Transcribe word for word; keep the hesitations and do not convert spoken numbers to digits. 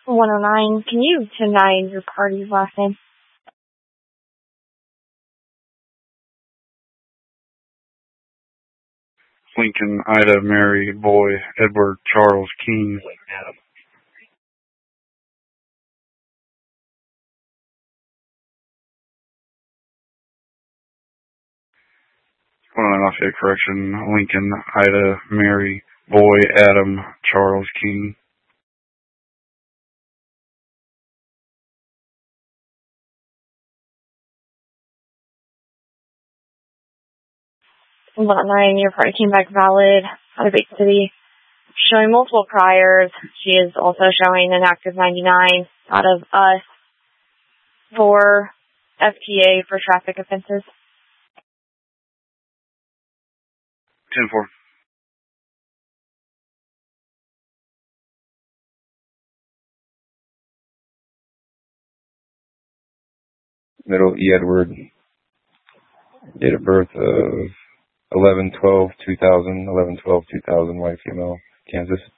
one oh nine, can you deny your party's last name? Lincoln, Ida, Mary, Boy, Edward, Charles, King. one oh nine Lafayette Correction, Lincoln, Ida, Mary, Boy, Adam, Charles, King. one oh nine, your party came back valid out of Bay City, showing multiple priors. She is also showing an active ninety-nine out of us for F T A for traffic offenses. ten four. Middle E. Edward. Date of birth of eleven twelve two thousand, eleven twelve two thousand, white female, Kansas.